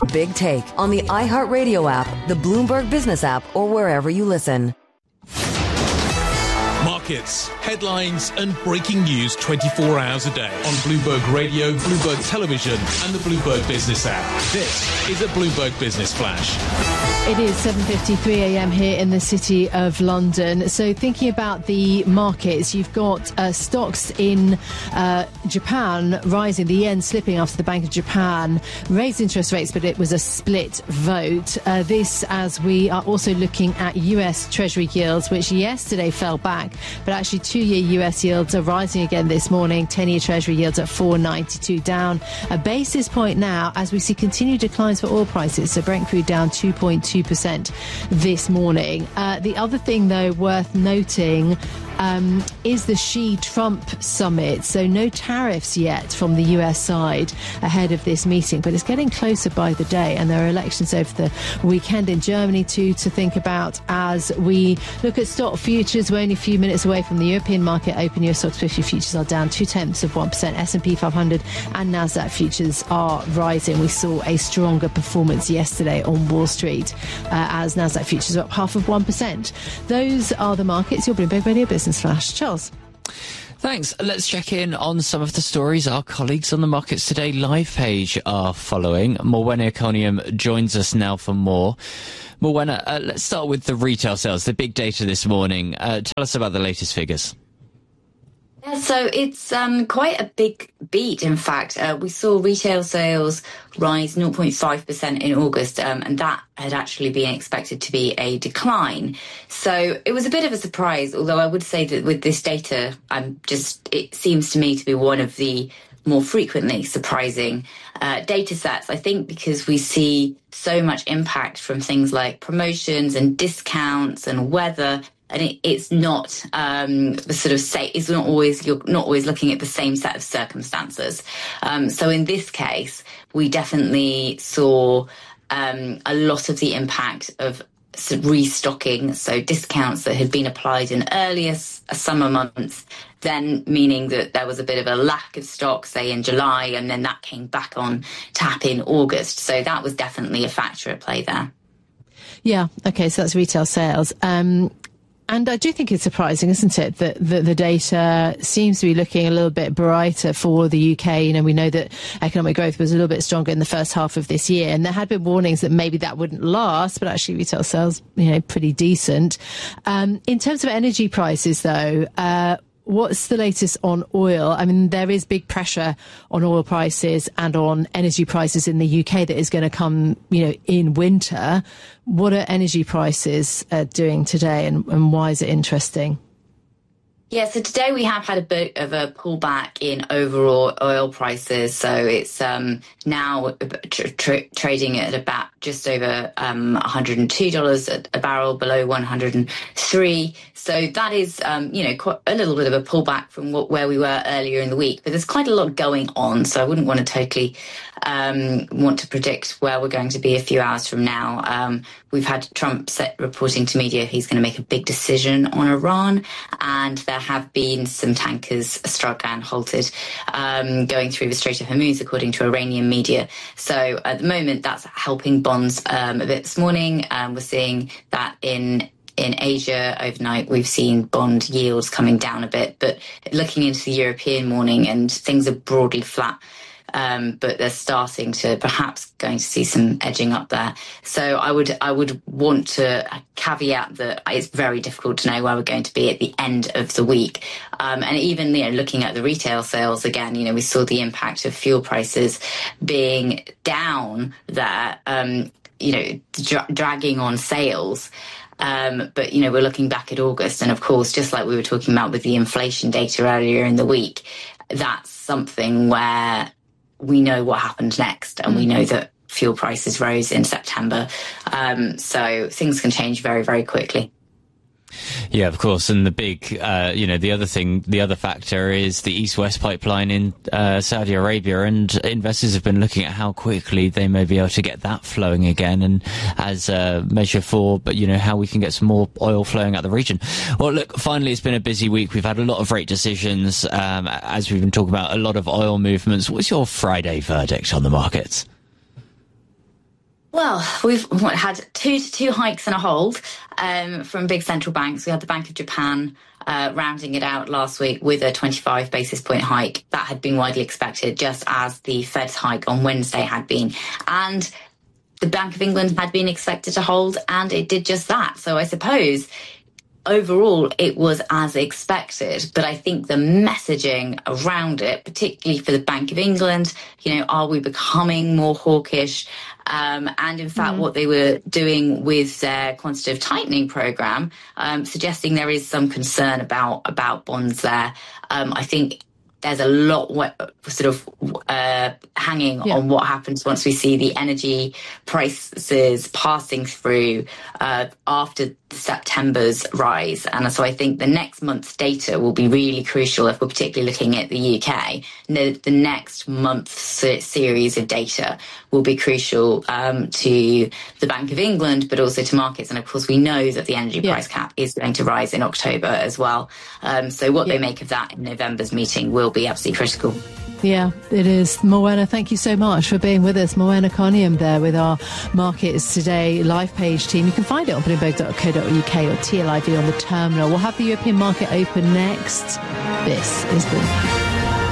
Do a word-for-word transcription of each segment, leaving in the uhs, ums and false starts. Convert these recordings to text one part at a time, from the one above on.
Big Take on the iHeartRadio app, the Bloomberg Business app, or wherever you listen. Markets, headlines and breaking news twenty-four hours a day on Bloomberg Radio, Bloomberg Television and the Bloomberg Business app. This is a Bloomberg Business Flash. It is seven fifty-three a m here in the city of London. So thinking about the markets, you've got uh, stocks in uh, Japan rising, the yen slipping after the Bank of Japan raised interest rates, but it was a split vote. Uh, this as we are also looking at U S Treasury yields, which yesterday fell back, but actually two-year U S yields are rising again this morning. ten-year Treasury yields at four ninety-two, down a basis point now as we see continued declines for oil prices. So Brent crude down two point two percent this morning. Uh, the other thing, though, worth noting um, is the Xi-Trump summit. So no tariffs yet from the U S side ahead of this meeting, but it's getting closer by the day, and there are elections over the weekend in Germany too to think about. As we look at stock futures, we're only a few minutes away from the European market open. U S Stocks fifty futures are down two tenths of one percent. S and P five hundred and NASDAQ futures are rising. We saw a stronger performance yesterday on Wall Street uh, as NASDAQ futures are up half of one percent. Those are the markets. Your Bloomberg Radio Business Flash. Charles. Thanks. Let's check in on some of the stories our colleagues on the Markets Today live page are following. Morwenna Iconium joins us now for more. Morwenna, uh, let's start with the retail sales, the big data this morning. Uh, tell us about the latest figures. Yeah, so it's um, quite a big beat, in fact. Uh, we saw retail sales rise zero point five percent in August, um, and that had actually been expected to be a decline. So it was a bit of a surprise, although I would say that with this data, I'm just it seems to me to be one of the more frequently surprising uh, data sets, I think, because we see so much impact from things like promotions and discounts and weather. And it, it's not um, the sort of say it's not always you're not always looking at the same set of circumstances. Um, so in this case, we definitely saw um, a lot of the impact of restocking, so discounts that had been applied in earlier summer months, then meaning that there was a bit of a lack of stock, say in July, and then that came back on tap in August. So that was definitely a factor at play there. Yeah. Okay. So that's retail sales. Um, And I do think it's surprising, isn't it, that the, the data seems to be looking a little bit brighter for the U K. You know, we know that economic growth was a little bit stronger in the first half of this year, and there had been warnings that maybe that wouldn't last, but actually retail sales, you know, pretty decent. Um, in terms of energy prices, though, uh, what's the latest on oil? I mean, there is big pressure on oil prices and on energy prices in the U K that is going to come, you know, in winter. What are energy prices uh, doing today, and, and why is it interesting? Yeah, so today we have had a bit of a pullback in overall oil prices. So it's um, now tra- tra- trading at about just over um, one hundred two dollars a, a barrel, below one hundred three. So that is, um, you know, quite a little bit of a pullback from what, where we were earlier in the week. But there's quite a lot going on, so I wouldn't want to totally um, want to predict where we're going to be a few hours from now. Um, we've had Trump set, reporting to media he's going to make a big decision on Iran, and there have been some tankers struck and halted um, going through the Strait of Hormuz, according to Iranian media. So at the moment, that's helping bonds um, a bit this morning. Um, we're seeing that in In Asia overnight, we've seen bond yields coming down a bit, but looking into the European morning, and things are broadly flat, um, but they're starting to perhaps going to see some edging up there. So I would I would want to caveat that it's very difficult to know where we're going to be at the end of the week. Um, and even, you know, looking at the retail sales again, you know, we saw the impact of fuel prices being down there, um, you know, dra- dragging on sales. Um, but, you know, we're looking back at August, and of course, just like we were talking about with the inflation data earlier in the week, that's something where we know what happened next, and we know that fuel prices rose in September. Um, so things can change very, very quickly. Yeah, of course. And the big, uh, you know, the other thing, the other factor is the East-West pipeline in uh, Saudi Arabia, and investors have been looking at how quickly they may be able to get that flowing again, and as a measure for, but you know, how we can get some more oil flowing out the region. Well, look, finally, it's been a busy week. We've had a lot of rate decisions, um, as we've been talking about, a lot of oil movements. What's your Friday verdict on the markets? Well, we've what, had two to two hikes and a hold um, from big central banks. We had the Bank of Japan uh, rounding it out last week with a twenty-five basis point hike. That had been widely expected, just as the Fed's hike on Wednesday had been. And the Bank of England had been expected to hold, and it did just that. So I suppose overall it was as expected. But I think the messaging around it, particularly for the Bank of England, you know, are we becoming more hawkish? Um, and in fact, mm. what they were doing with their quantitative tightening program, um, suggesting there is some concern about about bonds there. Um, I think there's a lot sort of uh, hanging yeah. on what happens once we see the energy prices passing through uh, after September's rise. And so I think the next month's data will be really crucial if we're particularly looking at the U K. The, the next month's series of data will be crucial um, to the Bank of England, but also to markets. And of course, we know that the energy yeah. price cap is going to rise in October as well. Um, so what yeah. they make of that in November's meeting will be absolutely critical. Yeah, it is. Moena, thank you so much for being with us. Moena Coniam there with our Markets Today live page team. You can find it on bloomberg dot co dot uk or T L I V on the terminal. We'll have the European market open next. This is Bloomberg.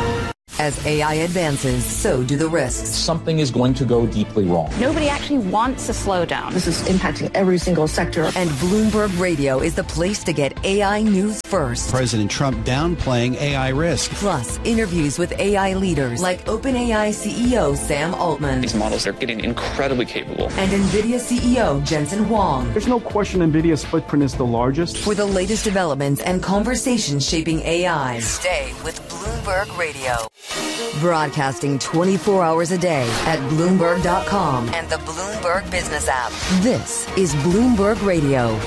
As A I advances, so do the risks. Something is going to go deeply wrong. Nobody actually wants a slowdown. This is impacting every single sector. And Bloomberg Radio is the place to get A I news first. President Trump downplaying A I risk. Plus, interviews with A I leaders like OpenAI C E O Sam Altman. These models are getting incredibly capable. And NVIDIA C E O Jensen Huang. There's no question NVIDIA's footprint is the largest. For the latest developments and conversations shaping A I, stay with Bloomberg Radio. Broadcasting twenty-four hours a day at Bloomberg dot com and the Bloomberg Business app. This is Bloomberg Radio.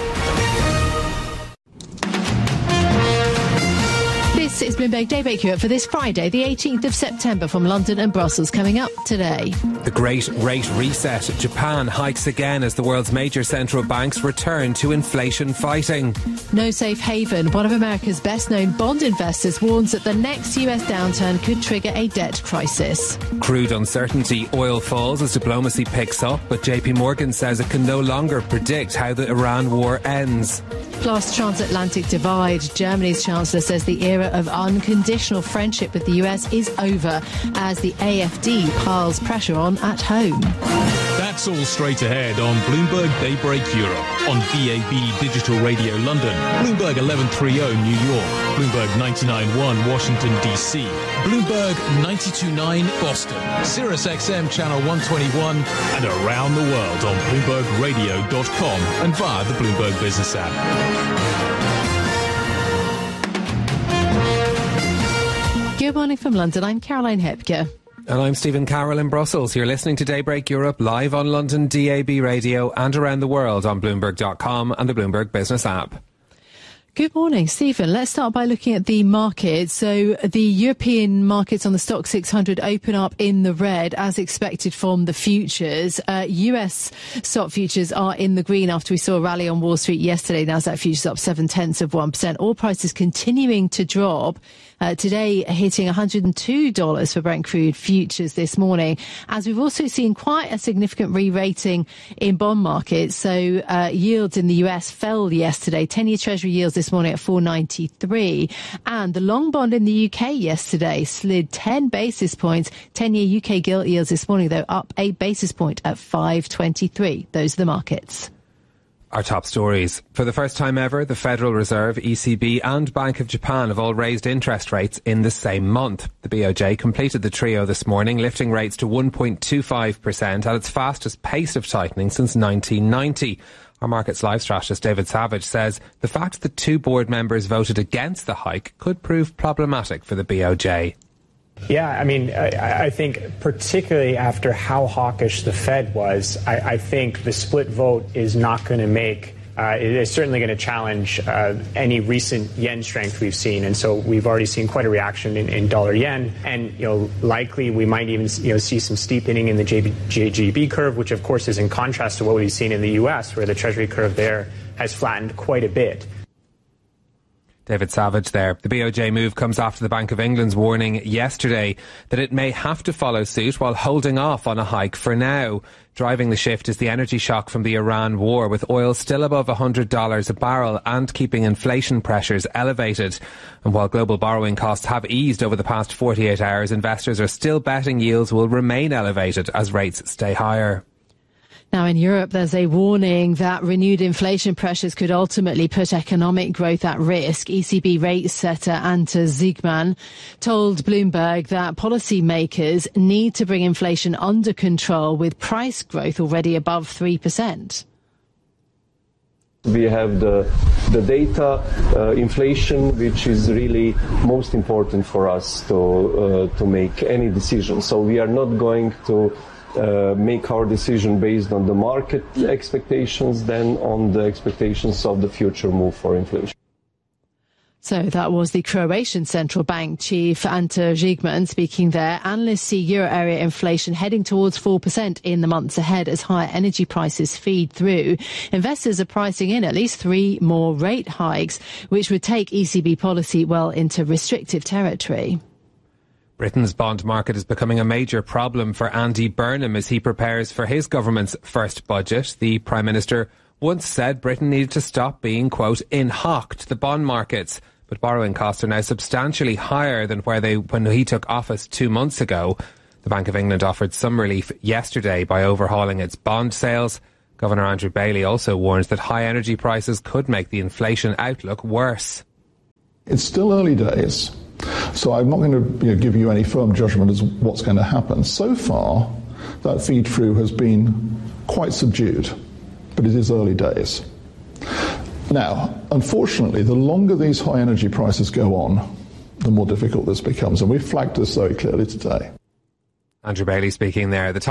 This is Bloomberg Daybreak Europe for this Friday, the eighteenth of September, from London and Brussels. Coming up today. The Great Rate Reset. Japan hikes again as the world's major central banks return to inflation fighting. No safe haven. One of America's best-known bond investors warns that the next U S downturn could trigger a debt crisis. Crude uncertainty. Oil falls as diplomacy picks up, but J P Morgan says it can no longer predict how the Iran war ends. Plus, transatlantic divide. Germany's chancellor says the era of unconditional friendship with the U S is over as the A F D piles pressure on at home. That's all straight ahead on Bloomberg Daybreak Europe, on D A B Digital Radio London, Bloomberg eleven thirty New York, Bloomberg ninety-nine point one Washington, D C, Bloomberg ninety-two point nine Boston, Sirius X M Channel one twenty-one, and around the world on Bloomberg Radio dot com and via the Bloomberg Business app. Good morning from London. I'm Caroline Hepker. And I'm Stephen Carroll in Brussels. You're listening to Daybreak Europe live on London D A B Radio and around the world on Bloomberg dot com and the Bloomberg Business app. Good morning, Stephen. Let's start by looking at the market. So the European markets on the Stoxx six hundred open up in the red as expected from the futures. Uh, U S stock futures are in the green after we saw a rally on Wall Street yesterday. Nasdaq futures up seven tenths of one percent. Oil prices continuing to drop. Uh, today hitting one hundred two dollars for Brent crude futures this morning, as we've also seen quite a significant re-rating in bond markets. So uh, yields in the U S fell yesterday. ten-year Treasury yields this morning at four ninety-three, and the long bond in the U K yesterday slid ten basis points. ten-year U K gilt yields this morning, though, up eight basis point at five twenty-three. Those are the markets. Our top stories. For the first time ever, the Federal Reserve, E C B and Bank of Japan have all raised interest rates in the same month. The B O J completed the trio this morning, lifting rates to one point two five percent at its fastest pace of tightening since nineteen ninety. Our Markets Live strategist David Savage says the fact that two board members voted against the hike could prove problematic for the B O J. Yeah, I mean, I, I think particularly after how hawkish the Fed was, I, I think the split vote is not going to make, uh, it is certainly going to challenge uh, any recent yen strength we've seen. And so we've already seen quite a reaction in, in dollar yen. And, you know, likely we might even, you know, see some steepening in the J G B curve, which of course is in contrast to what we've seen in the U S, where the Treasury curve there has flattened quite a bit. David Savage there. The B O J move comes after the Bank of England's warning yesterday that it may have to follow suit while holding off on a hike for now. Driving the shift is the energy shock from the Iran war, with oil still above one hundred dollars a barrel and keeping inflation pressures elevated. And while global borrowing costs have eased over the past forty-eight hours, investors are still betting yields will remain elevated as rates stay higher. Now, in Europe, there's a warning that renewed inflation pressures could ultimately put economic growth at risk. E C B rate setter Ante Ziegman told Bloomberg that policymakers need to bring inflation under control, with price growth already above three percent. We have the, the data, uh, inflation, which is really most important for us to, uh, to make any decision. So we are not going to Uh, make our decision based on the market expectations, then on the expectations of the future move for inflation. So that was the Croatian central bank chief Ante Ziegman speaking there. Analysts see euro area inflation heading towards four percent in the months ahead as higher energy prices feed through. Investors are pricing in at least three more rate hikes, which would take E C B policy well into restrictive territory. Britain's bond market is becoming a major problem for Andy Burnham as he prepares for his government's first budget. The Prime Minister once said Britain needed to stop being, quote, in hock to the bond markets. But borrowing costs are now substantially higher than where they when he took office two months ago. The Bank of England offered some relief yesterday by overhauling its bond sales. Governor Andrew Bailey also warns that high energy prices could make the inflation outlook worse. It's still early days, so I'm not going to you know, give you any firm judgment as what's going to happen. So far, that feed-through has been quite subdued, but it is early days. Now, unfortunately, the longer these high energy prices go on, the more difficult this becomes, and we've flagged this very clearly today. Andrew Bailey speaking there. The